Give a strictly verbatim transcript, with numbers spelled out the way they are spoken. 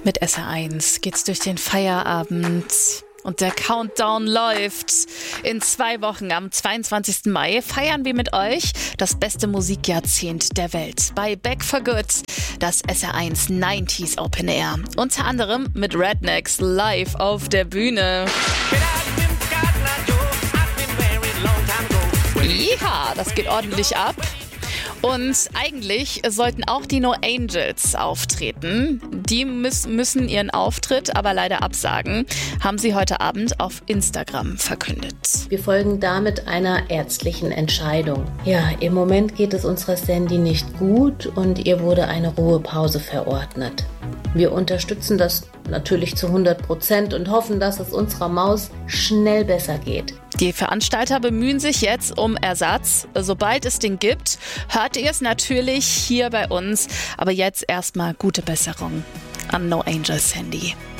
Mit S R eins geht's durch den Feierabend. Und der Countdown läuft. In zwei Wochen, am zweiundzwanzigsten Mai, feiern wir mit euch das beste Musikjahrzehnt der Welt. Bei Back for Good, das S R eins neunziger Open Air. Unter anderem mit Rednecks live auf der Bühne. Ja, das geht ordentlich ab. Und eigentlich sollten auch die No Angels auftreten. Die müß, müssen ihren Auftritt aber leider absagen, haben sie heute Abend auf Instagram verkündet. Wir folgen damit einer ärztlichen Entscheidung. Ja, im Moment geht es unserer Sandy nicht gut und ihr wurde eine Ruhepause verordnet. Wir unterstützen das natürlich zu hundert Prozent und hoffen, dass es unserer Maus schnell besser geht. Die Veranstalter bemühen sich jetzt um Ersatz. Sobald es den gibt, hört ihr es natürlich hier bei uns. Aber jetzt erstmal gute Besserung an No Angels Sandy.